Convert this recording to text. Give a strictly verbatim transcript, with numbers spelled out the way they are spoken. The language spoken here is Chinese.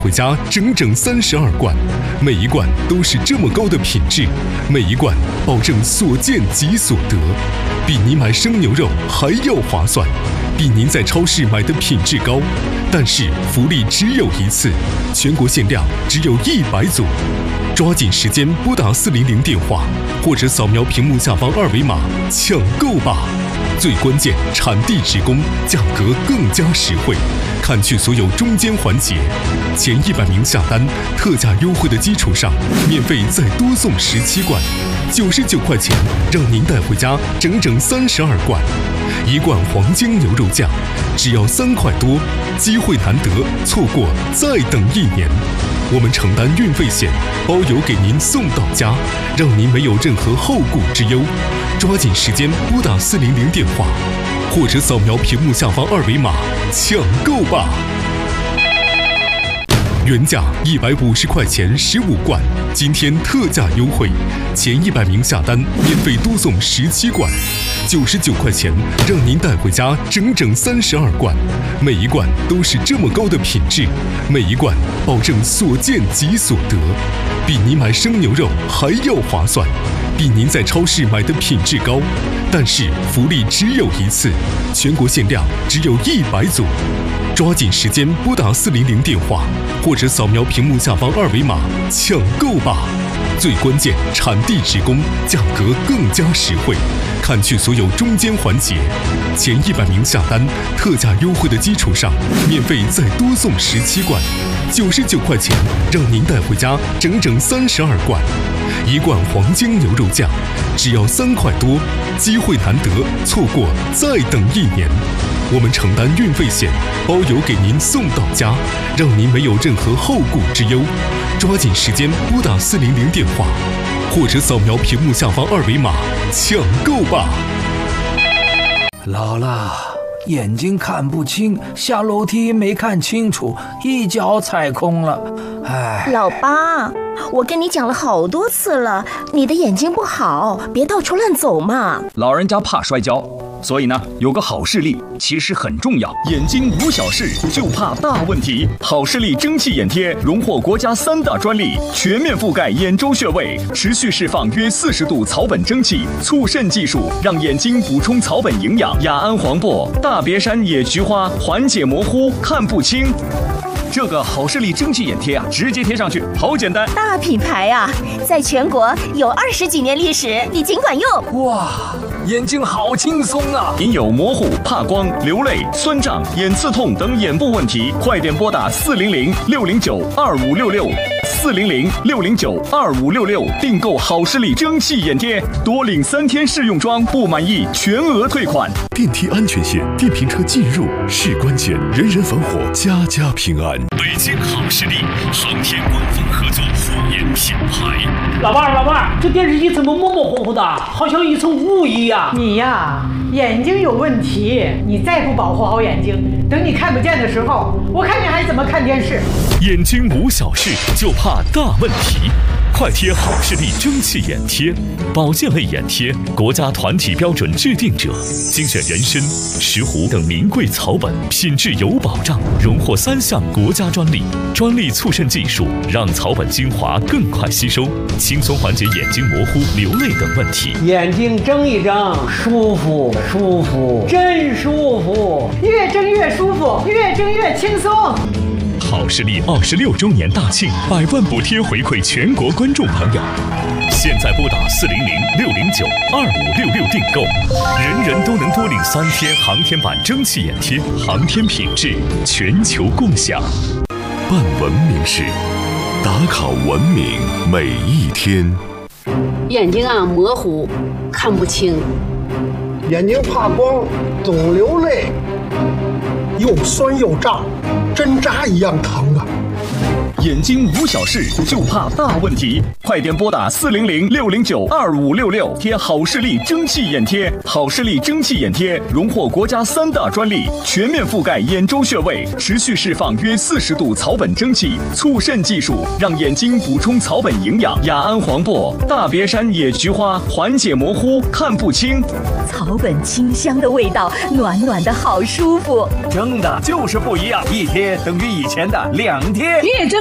回家整整三十二罐，每一罐都是这么高的品质，每一罐保证所见即所得，比你买生牛肉还要划算，比您在超市买的品质高。但是福利只有一次，全国限量只有一百组，抓紧时间拨打四零零电话，或者扫描屏幕下方二维码抢购吧！最关键，产地直供，价格更加实惠，砍去所有中间环节。前一百名下单，特价优惠的基础上，免费再多送十七罐，九十九块钱，让您带回家整整三十二罐。一罐黄金牛肉酱，只要三块多，机会难得，错过再等一年。我们承担运费险，包邮给您送到家，让您没有任何后顾之忧。抓紧时间拨打四零零电话，或者扫描屏幕下方二维码抢购吧！原价一百五十块钱十五罐，今天特价优惠，前一百名下单免费多送十七罐，九十九块钱，让您带回家整整三十二罐，每一罐都是这么高的品质，每一罐保证所见即所得，比你买生牛肉还要划算，比您在超市买的品质高。但是福利只有一次，全国限量只有一百组，抓紧时间拨打四零零电话，或者扫描屏幕下方二维码抢购吧！最关键，产地直供，价格更加实惠，砍去所有中间环节。前一百名下单，特价优惠的基础上，免费再多送十七罐，九十九块钱，让您带回家整整三十二罐。一罐黄金牛肉酱，只要三块多，机会难得，错过再等一年。我们承担运费险，包邮给您送到家，让您没有任何后顾之忧。抓紧时间拨打四零零电话，或者扫描屏幕下方二维码抢购吧！ 姥姥，眼睛看不清，下楼梯没看清楚，一脚踩空了。哎， 老八，我跟你讲了好多次了，你的眼睛不好，别到处乱走嘛。 老人家怕摔跤，所以呢，有个好视力其实很重要。眼睛无小事，就怕大问题。好视力蒸汽眼贴荣获国家三大专利，全面覆盖眼周穴位，持续释放约四十度草本蒸汽，促渗技术让眼睛补充草本营养。雅安黄柏、大别山野菊花缓解模糊、看不清。这个好视力蒸汽眼贴啊，直接贴上去，好简单。 大品牌啊，在全国有二十几年历史，你尽管用。 哇，眼睛好轻松啊！ 您有模糊、怕光、流泪、酸胀、眼刺痛等眼部问题，快点拨打四零零六零九二五六六四零零六零九二五六六订购好视力蒸汽眼贴，多领三天试用装，不满意全额退款。 电梯安全线，电瓶车进入是关键，人人防火，家家平安。北京好视力，航天官方合作护眼品牌。 老伴儿，老伴儿，这电视机怎么模模糊糊的，好像一层雾一样？ 你呀，眼睛有问题，你再不保护好眼睛，等你看不见的时候，我看你还怎么看电视？ 眼睛无小事，就怕大问题。快贴好视力蒸汽眼贴，保健类眼贴，国家团体标准制定者，精选人参、石斛等名贵草本，品质有保障，荣获三项国家专利。专利促渗技术让草本精华更快吸收，轻松缓解眼睛模糊、流泪等问题。 眼睛睁一睁，舒服舒服，真舒服， 越睁越舒服，越睁越轻松。 好视力二十六周年大庆，百万补贴回馈全国观众朋友。现在拨打四零零六零九二五六六订购，人人都能多领三天航天版蒸汽眼贴，航天品质全球共享。办文明事，打卡文明每一天。 眼睛啊模糊，看不清， 眼睛怕光，总流泪，又酸又胀，针扎一样疼啊！ 眼睛无小事，就怕大问题。快点拨打四零零六零九二五六六，贴好视力蒸汽眼贴。好视力蒸汽眼贴荣获国家三大专利，全面覆盖眼周穴位，持续释放约四十度草本蒸汽，促渗技术让眼睛补充草本营养。雅安黄柏、大别山野菊花缓解模糊、看不清。 草本清香的味道，暖暖的好舒服。 蒸的就是不一样，一贴等于以前的两贴。 越蒸